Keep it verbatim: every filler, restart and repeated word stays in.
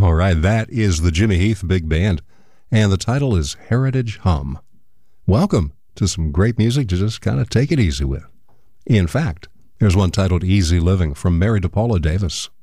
All right, that is the Jimmy Heath Big Band, and the title is Heritage Hum. Welcome to some great music to just kind of take it easy with. In fact, here's one titled Easy Living from Mary DePaula Davis.